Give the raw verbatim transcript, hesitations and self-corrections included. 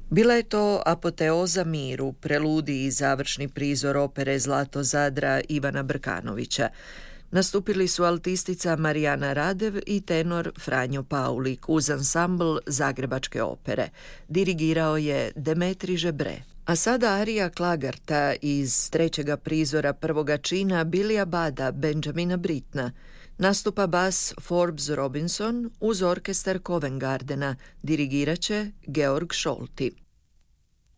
Bila je to apoteoza miru, preludij i završni prizor opere Zlato Zadra Ivana Brkanovića. Nastupili su altistica Marijana Radev i tenor Franjo Paulik uz ansambl Zagrebačke opere. Dirigirao je Demetri Žebre. A sada arija Klagarta iz trećega prizora prvoga čina Billya Budda Benjamina Brittna. Nastupa bas Forbes Robinson uz orkestar Covent Gardena. Dirigirat će Georg Scholti.